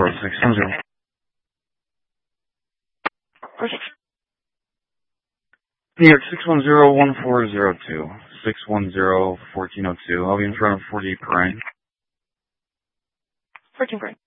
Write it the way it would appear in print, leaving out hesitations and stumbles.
610. New York 610-1402. 610-1402. I'll be in front of 48 Prime. 14 Prime.